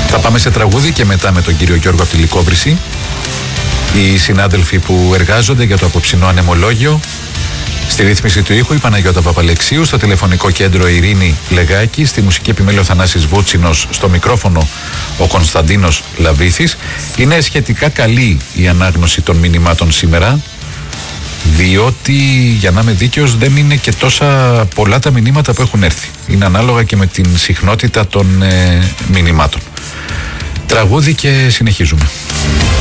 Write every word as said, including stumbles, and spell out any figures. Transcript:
Θα πάμε σε τραγούδι και μετά με τον κύριο Γιώργο από τη Λυκόβρηση. Οι συνάδελφοι που εργάζονται για το απόψινό ανεμολόγιο. Στη ρύθμιση του ήχου η Παναγιώτα Παπαλεξίου, στο τηλεφωνικό κέντρο Ειρήνη Λεγάκη, στη μουσική επιμέλεια ο Θανάσης Βούτσινος, στο μικρόφωνο ο Κωνσταντίνος Λαβίθης. Είναι σχετικά καλή η ανάγνωση των μηνυμάτων σήμερα, διότι για να είμαι δίκαιος δεν είναι και τόσα πολλά τα μηνύματα που έχουν έρθει. Είναι ανάλογα και με την συχνότητα των ε, μηνυμάτων. Τραγούδι και συνεχίζουμε.